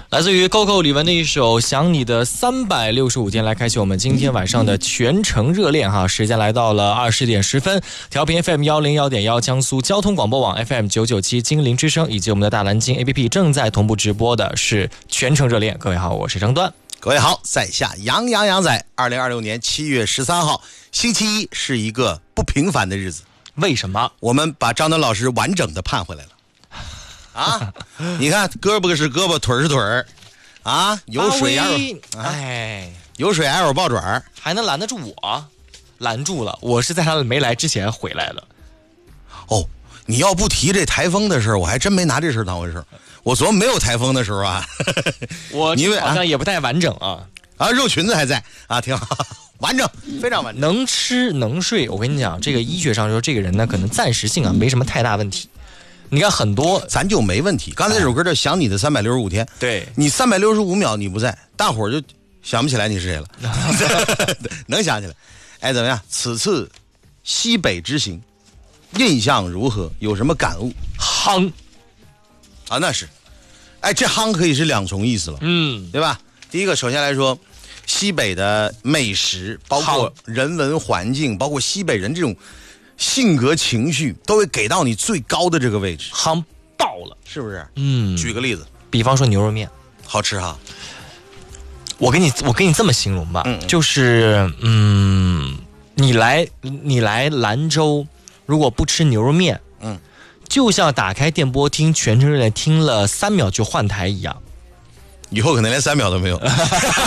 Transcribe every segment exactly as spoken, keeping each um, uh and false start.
来自于 Coco 李玟的一首《想你的三百六十五天》，来开启我们今天晚上的全程热恋哈。时间来到了二十点十分，调频 F M 一零一点一，江苏交通广播网 F M 九九七金陵之声以及我们的大蓝鲸 A P P 正在同步直播的是全程热恋。各位好，我是张端。 各位好，在下杨洋洋仔。二零二六年七月十三号，星期一是一个不平凡的日子。 为什么？ 我们把张端老师完整的盼回来了。啊，你看，胳膊是胳膊，腿是腿儿，啊，有水也有， 哎， 有水还有爆爪， 还能拦得住我？拦住了，我是在他没来之前回来的。 哦，你要不提这台风的事儿，我还真没拿这事儿当回事儿。我昨天没有台风的时候啊， 我好像也不太完整啊。 啊，肉裙子还在啊，挺好，完整，非常完整， 能吃能睡。我跟你讲，这个医学上说，这个人呢，可能暂时性啊，没什么太大问题。你看很多， 咱就没问题。刚才这首歌叫《想你的三百六十五天》， 对你三百六十五秒你不在，大伙儿就想不起来你是谁了，能想起来。哎，怎么样？此次西北之行，印象如何？有什么感悟？ 夯啊，那是。哎，这夯可以是两重意思了， 嗯， 对吧？第一个，首先来说，西北的美食，包括人文环境，包括西北人这种性格情绪，都会给到你最高的这个位置， 夯爆了， 是不是？ 嗯， 举个例子， 比方说牛肉面， 好吃哈。 我给你，我给你这么形容吧， 嗯嗯就是嗯，你来你来兰州，如果不吃牛肉面， 嗯， 就像打开电波听全程热恋听了三秒就换台一样。 以后可能连三秒都没有。好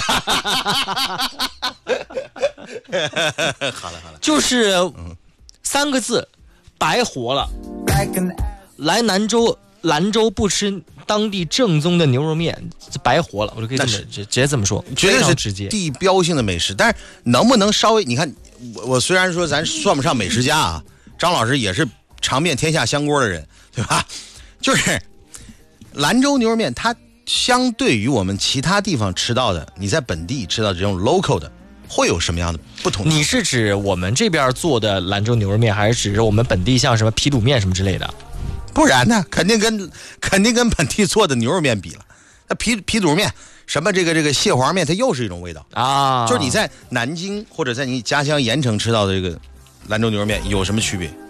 了好了， 就是三个字，白活了。来兰州，兰州不吃当地正宗的牛肉面，白活了。我就可以这么直接这么说， 绝对是直接地标性的美食。但是能不能稍微，你看我我虽然说咱算不上美食家啊，张老师也是尝遍天下香锅的人，对吧？就是兰州牛肉面，它相对于我们其他地方吃到的，你在本地吃到这种 local 的，会有什么样的不同？ 你是指我们这边做的兰州牛肉面，还是指我们本地像什么皮肚面什么之类的？ 不然呢，肯定跟肯定跟本地做的牛肉面比了。那皮皮肚面，什么这个这个蟹黄面，它又是一种味道啊。 就是你在南京或者在你家乡盐城吃到的这个兰州牛肉面有什么区别？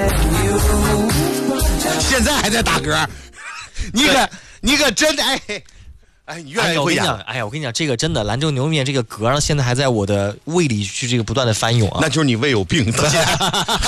现在还在打嗝，你可你可真的哎哎，你越来越会演。 哎呀，我跟你讲，这个真的兰州牛肉面这个嗝，现在还在我的胃里去这个不断的翻涌啊。 那就是你胃有病，到现在